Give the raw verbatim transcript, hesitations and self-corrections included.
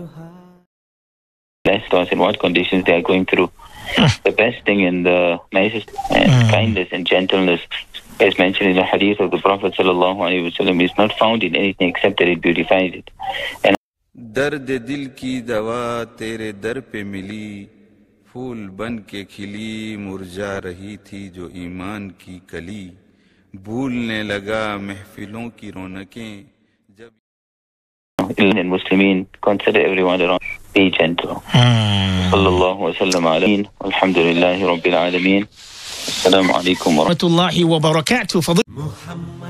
Blessed us in what conditions they are going through. The best thing and the nicest and mm. kindness and gentleness, as mentioned in the hadith of the Prophet sallallahu alaihi wasallam, is not found in anything except that it beautifies it. And दर्द दिल की दवा तेरे दर पे मिली, फूल बन के खिली मुरझा रही थी जो ईमान की कली, भूलने लगा महफिलों की रौनकें जब. And Muslimin, consider everyone around, be gentle. Sallallahu wa sallam alayhi, alhamdulillahi rabbil alameen. Assalamu alaikum wa rahmatullahi wa barakatuh.